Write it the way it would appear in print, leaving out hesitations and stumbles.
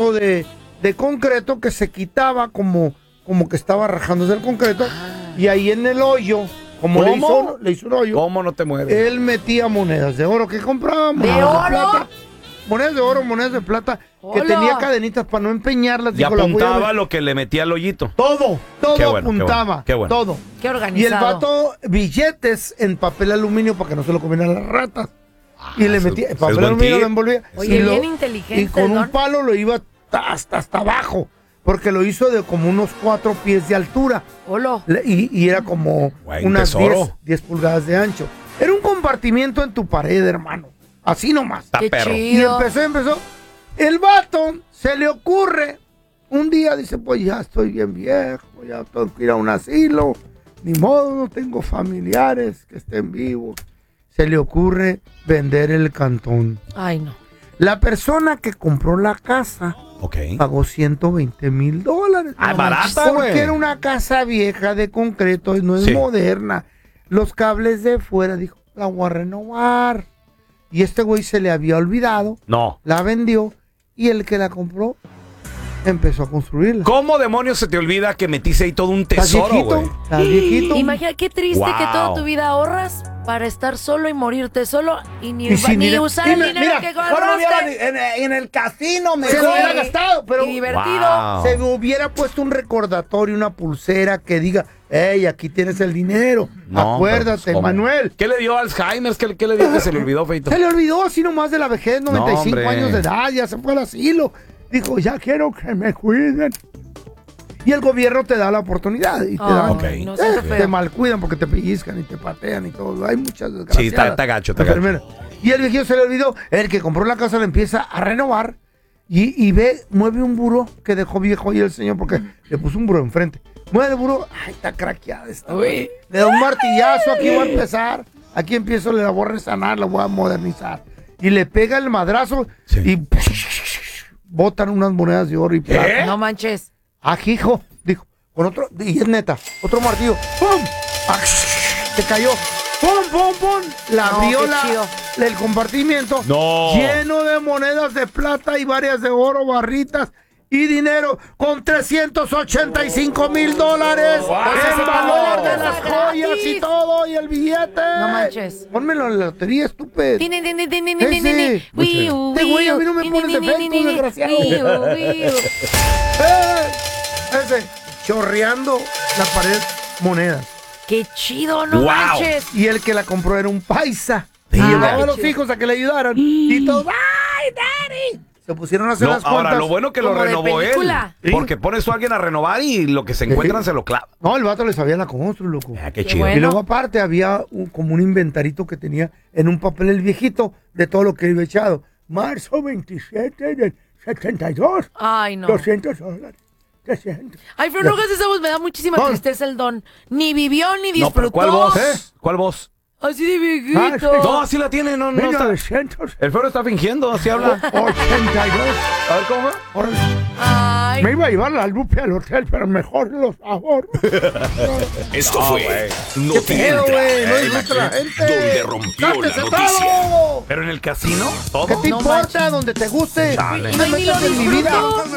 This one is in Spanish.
pedazo de concreto que se quitaba como que estaba rajándose el concreto. Y ahí en el hoyo, como le hizo un hoyo. ¿Cómo no te mueves? Él metía monedas de oro. ¿Qué compraba? ¿De oro? Monedas de oro, monedas de plata. Que tenía cadenitas para no empeñarlas. Y apuntaba lo que le metía al hoyito. Todo bueno, apuntaba. Qué bueno. Todo. Qué organizado. Y el vato, billetes en papel aluminio para que no se lo comieran las ratas. Y le metía papel aluminio, lo envolvía. Oye, bien inteligente. Y con un palo lo iba hasta abajo. Porque lo hizo de como unos 4 pies de altura. Hola. Y era como unas 10 pulgadas de ancho. Era un compartimiento en tu pared, hermano. Así nomás. Qué perro. chido. Y empezó. El vato se le ocurre. Un día dice, pues ya estoy bien viejo. Ya tengo que ir a un asilo. Ni modo, no tengo familiares que estén vivos. Se le ocurre vender el cantón. Ay, no. La persona que compró la casa pagó $120,000. Barata, güey. Porque era una casa vieja de concreto, no es moderna. Los cables de fuera, dijo, la voy a renovar. Y este güey se le había olvidado. No. La vendió y el que la compró empezó a construirla. ¿Cómo demonios se te olvida que metiste ahí todo un tesoro, güey? Estás viejito. Imagina qué triste que toda tu vida ahorras para estar solo y morirte solo y ni usar el dinero que ahorraste. En el casino se lo hubiera gastado, pero y divertido. Se hubiera puesto un recordatorio, una pulsera que diga, hey, aquí tienes el dinero. No, acuérdate, pues, Manuel. ¿Qué le dio Alzheimer? ¿Qué le dio que se le olvidó, Feito? Se le olvidó así nomás de la vejez, 95 años de edad, ya se fue al asilo. Dijo, ya quiero que me cuiden. Y el gobierno te da la oportunidad. Y te dan, te malcuidan porque te pellizcan y te patean y todo. Hay muchas desgraciadas. Sí, está gacho, está gacho. Y el viejito se le olvidó. El que compró la casa le empieza a renovar. Y mueve un buró que dejó viejo ahí el señor porque le puso un buró enfrente. Mueve el buró. Ay, está craqueada esta. Le da un martillazo. Aquí va a empezar. Aquí empiezo, la voy a resanar, la voy a modernizar. Y le pega el madrazo y botan unas monedas de oro y plata. No manches. Hijo, dijo, con otro, y es neta, otro martillo, ¡pum! Se cayó, ¡pum, pum, pum! La abrió el compartimiento lleno de monedas de plata y varias de oro, barritas y dinero con $385,000. Wow. El valor de las joyas y todo, y el billete. No manches. Pónmelo en la lotería, estúpido. Este güey, a mí no me pones defectos, desgraciado. Ese, chorreando la pared monedas. ¡Qué chido, no manches! Y el que la compró era un paisa. Y llevaba a los hijos a que le ayudaran. Y todos, ¡ay, daddy! Se pusieron a hacer las cuentas. Ahora, lo bueno que lo renovó él. Porque pones a alguien a renovar y lo que se encuentran se lo clava. No, el vato le sabía la constru, loco. Qué chido. Bueno. Y luego aparte había como un inventarito que tenía en un papel el viejito de todo lo que iba echado. Marzo 27 del 72. Ay, no. $200. Ay, pero no hagas esa voz, me da muchísima tristeza el don. Ni vivió ni disfrutó. No, ¿cuál voz? ¿Cuál voz? Así de viejito. No, así la tiene, no está. El feo está fingiendo, así habla. 82. A ver, ¿cómo fue? Ay. Me iba a llevar la Lupe al hotel, pero mejor los ahorros. Esto fue ¿Qué pedo, güey? No disfruta la gente. donde rompió la ¡Cántese noticia. todo! Pero en el casino, todo. ¿Qué te importa? Donde te guste. Chale. No me metas en mi vida.